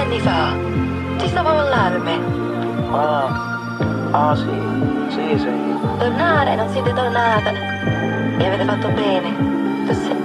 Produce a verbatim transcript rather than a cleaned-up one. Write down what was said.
anni fa. Ti stavo all'allarme. Ah, ah sì, sì, sì. Tornare, non siete tornata. Mi avete fatto bene. Tu sei